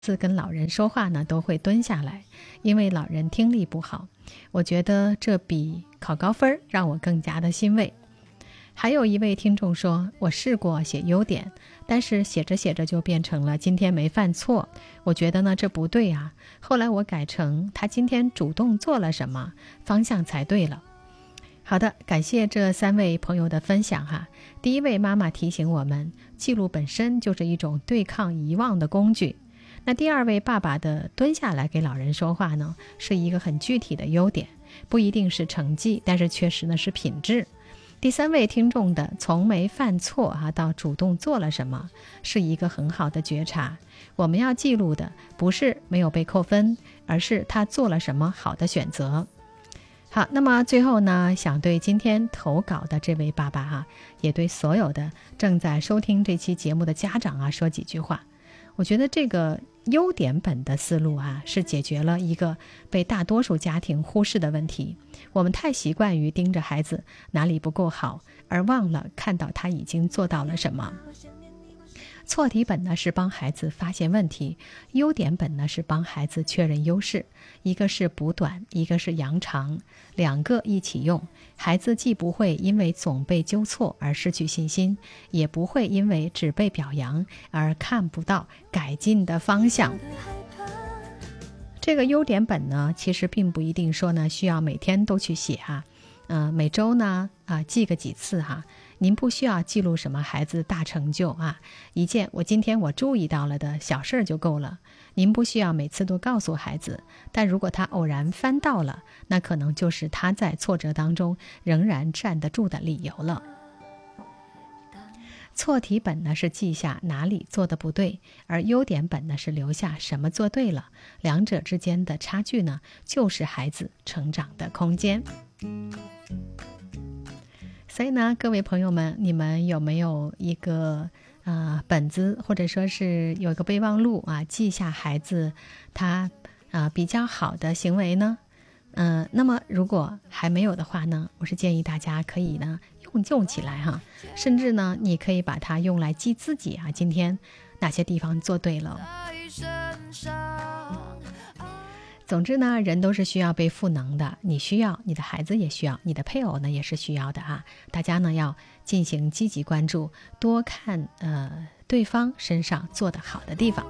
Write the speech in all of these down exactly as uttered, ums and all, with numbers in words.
次跟老人说话呢，都会蹲下来，因为老人听力不好。我觉得这比考高分让我更加的欣慰。还有一位听众说，我试过写优点，但是写着写着就变成了今天没犯错。我觉得呢这不对啊，后来我改成他今天主动做了什么，方向才对了。好的，感谢这三位朋友的分享哈。第一位妈妈提醒我们，记录本身就是一种对抗遗忘的工具。那第二位爸爸的蹲下来给老人说话呢，是一个很具体的优点，不一定是成绩，但是确实呢是品质。第三位听众的从没犯错啊到主动做了什么，是一个很好的觉察。我们要记录的不是没有被扣分，而是他做了什么好的选择。好，那么最后呢，想对今天投稿的这位爸爸哈、啊，也对所有的正在收听这期节目的家长啊说几句话。我觉得这个优点本的思路啊，是解决了一个被大多数家庭忽视的问题。我们太习惯于盯着孩子哪里不够好，而忘了看到他已经做到了什么。错题本呢是帮孩子发现问题，优点本呢是帮孩子确认优势，一个是补短，一个是扬长，两个一起用，孩子既不会因为总被纠错而失去信心，也不会因为只被表扬而看不到改进的方向。这个优点本呢，其实并不一定说呢需要每天都去写哈、啊，呃，每周呢啊、呃、记个几次哈、啊。您不需要记录什么孩子大成就啊，一件我今天我注意到了的小事就够了。您不需要每次都告诉孩子，但如果他偶然翻到了，那可能就是他在挫折当中仍然站得住的理由了。错题本呢是记下哪里做的不对，而优点本呢是留下什么做对了。两者之间的差距呢，就是孩子成长的空间。所以呢，各位朋友们，你们有没有一个呃本子，或者说是有一个备忘录啊，记下孩子他啊、呃、比较好的行为呢？嗯、呃，那么如果还没有的话呢，我是建议大家可以呢用用起来哈，甚至呢，你可以把它用来记自己啊，今天哪些地方做对了。总之呢，人都是需要被赋能的，你需要，你的孩子也需要，你的配偶呢也是需要的啊。大家呢要进行积极关注，多看呃对方身上做得好的地方。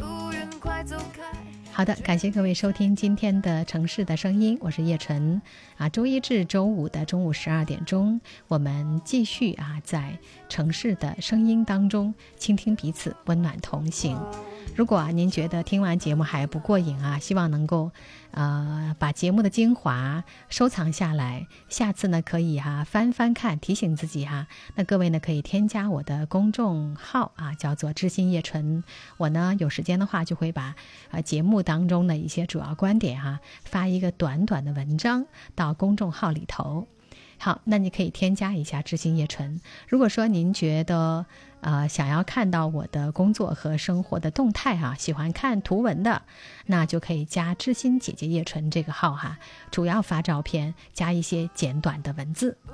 好的，感谢各位收听今天的城市的声音，我是叶晨啊。周一至周五的中午十二点钟，我们继续啊在城市的声音当中倾听彼此，温暖同行。如果、啊、您觉得听完节目还不过瘾啊，希望能够呃把节目的精华收藏下来，下次呢可以哈、啊、翻翻看，提醒自己哈、啊。那各位呢可以添加我的公众号啊，叫做知心叶纯。我呢有时间的话就会把啊、呃、节目当中的一些主要观点哈、啊、发一个短短的文章到公众号里头。好，那你可以添加一下知心叶纯。如果说您觉得呃想要看到我的工作和生活的动态哈、啊，喜欢看图文的，那就可以加知心姐姐叶纯这个号哈，主要发照片，加一些简短的文字。